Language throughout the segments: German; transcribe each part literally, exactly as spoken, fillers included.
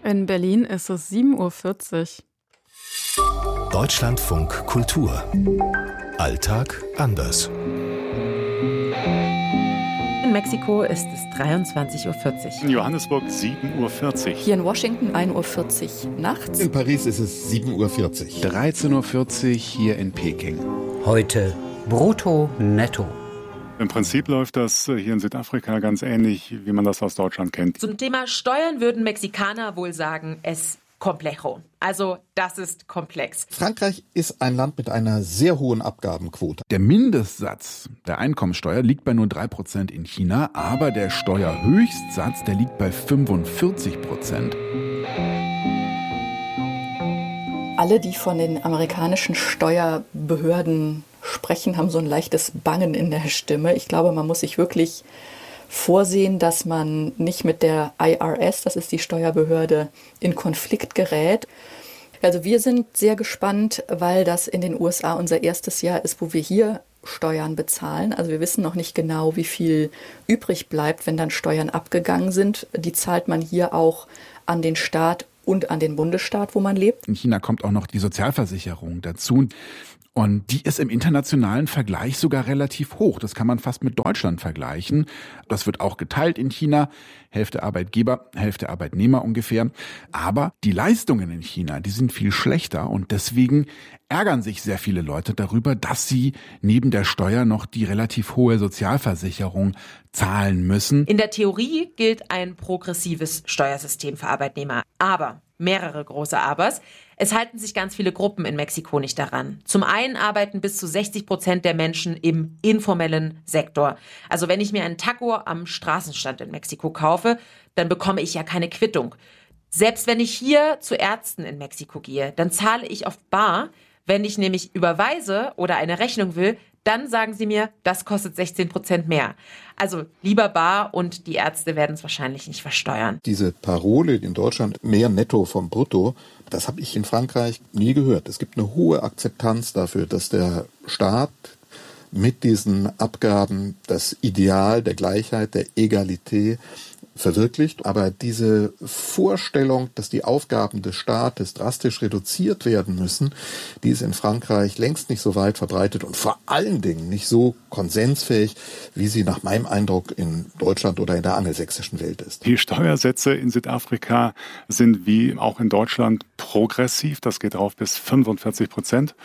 In Berlin ist es sieben Uhr vierzig. Deutschlandfunk Kultur. Alltag anders. In Mexiko ist es dreiundzwanzig Uhr vierzig. In Johannesburg sieben Uhr vierzig. Hier in Washington ein Uhr vierzig nachts. In Paris ist es sieben Uhr vierzig. dreizehn Uhr vierzig hier in Peking. Heute brutto netto. Im Prinzip läuft das hier in Südafrika ganz ähnlich, wie man das aus Deutschland kennt. Zum Thema Steuern würden Mexikaner wohl sagen, es complejo. Also das ist komplex. Frankreich ist ein Land mit einer sehr hohen Abgabenquote. Der Mindestsatz der Einkommensteuer liegt bei nur drei Prozent in China, aber der Steuerhöchstsatz, der liegt bei fünfundvierzig Prozent. Alle, die von den amerikanischen Steuerbehörden sprechen, haben so ein leichtes Bangen in der Stimme. Ich glaube, man muss sich wirklich vorsehen, dass man nicht mit der I R S, das ist die Steuerbehörde, in Konflikt gerät. Also wir sind sehr gespannt, weil das in den U S A unser erstes Jahr ist, wo wir hier Steuern bezahlen. Also wir wissen noch nicht genau, wie viel übrig bleibt, wenn dann Steuern abgegangen sind. Die zahlt man hier auch an den Staat und an den Bundesstaat, wo man lebt. In China kommt auch noch die Sozialversicherung dazu. Und die ist im internationalen Vergleich sogar relativ hoch. Das kann man fast mit Deutschland vergleichen. Das wird auch geteilt in China. Hälfte Arbeitgeber, Hälfte Arbeitnehmer ungefähr. Aber die Leistungen in China, die sind viel schlechter. Und deswegen ärgern sich sehr viele Leute darüber, dass sie neben der Steuer noch die relativ hohe Sozialversicherung zahlen müssen. In der Theorie gilt ein progressives Steuersystem für Arbeitnehmer. Aber mehrere große Abers. Es halten sich ganz viele Gruppen in Mexiko nicht daran. Zum einen arbeiten bis zu sechzig Prozent der Menschen im informellen Sektor. Also wenn ich mir einen Taco am Straßenstand in Mexiko kaufe, dann bekomme ich ja keine Quittung. Selbst wenn ich hier zu Ärzten in Mexiko gehe, dann zahle ich oft bar. Wenn ich nämlich überweise oder eine Rechnung will, dann sagen sie mir, das kostet sechzehn Prozent mehr. Also lieber bar und die Ärzte werden es wahrscheinlich nicht versteuern. Diese Parole in Deutschland, mehr netto vom Brutto, das habe ich in Frankreich nie gehört. Es gibt eine hohe Akzeptanz dafür, dass der Staat mit diesen Abgaben das Ideal der Gleichheit, der Egalität verwirklicht. Aber diese Vorstellung, dass die Aufgaben des Staates drastisch reduziert werden müssen, die ist in Frankreich längst nicht so weit verbreitet und vor allen Dingen nicht so konsensfähig, wie sie nach meinem Eindruck in Deutschland oder in der angelsächsischen Welt ist. Die Steuersätze in Südafrika sind wie auch in Deutschland progressiv. Das geht rauf bis fünfundvierzig Prozent.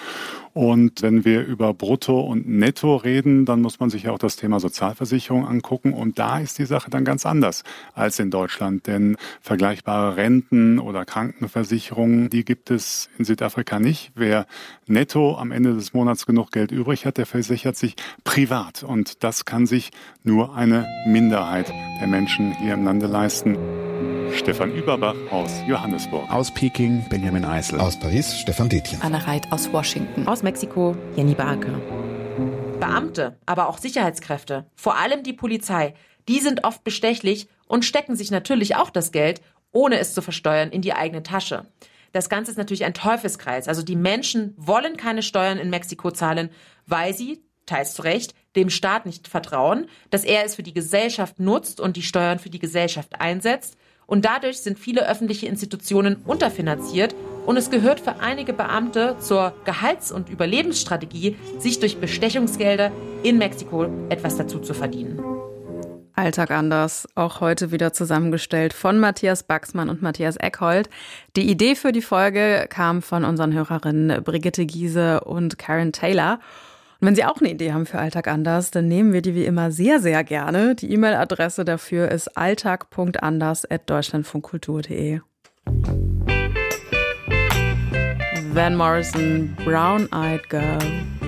Und wenn wir über Brutto und Netto reden, dann muss man sich ja auch das Thema Sozialversicherung angucken. Und da ist die Sache dann ganz anders als in Deutschland. Denn vergleichbare Renten oder Krankenversicherungen, die gibt es in Südafrika nicht. Wer netto am Ende des Monats genug Geld übrig hat, der versichert sich privat. Und das kann sich nur eine Minderheit der Menschen hier im Lande leisten. Stefan Überbach aus Johannesburg. Aus Peking, Benjamin Eisel. Aus Paris, Stefan Detjen. Anna Reit aus Washington. Aus Mexiko, Jenny Barke. Beamte, aber auch Sicherheitskräfte, vor allem die Polizei, die sind oft bestechlich und stecken sich natürlich auch das Geld, ohne es zu versteuern, in die eigene Tasche. Das Ganze ist natürlich ein Teufelskreis. Also die Menschen wollen keine Steuern in Mexiko zahlen, weil sie, teils zu Recht, dem Staat nicht vertrauen, dass er es für die Gesellschaft nutzt und die Steuern für die Gesellschaft einsetzt. Und dadurch sind viele öffentliche Institutionen unterfinanziert und es gehört für einige Beamte zur Gehalts- und Überlebensstrategie, sich durch Bestechungsgelder in Mexiko etwas dazu zu verdienen. Alltag anders, auch heute wieder zusammengestellt von Matthias Baxmann und Matthias Eckhold. Die Idee für die Folge kam von unseren Hörerinnen Brigitte Giese und Karen Taylor. Und wenn Sie auch eine Idee haben für Alltag anders, dann nehmen wir die wie immer sehr, sehr gerne. Die E-Mail-Adresse dafür ist alltag punkt anders at deutschlandfunkkultur punkt de. Van Morrison, Brown Eyed Girl.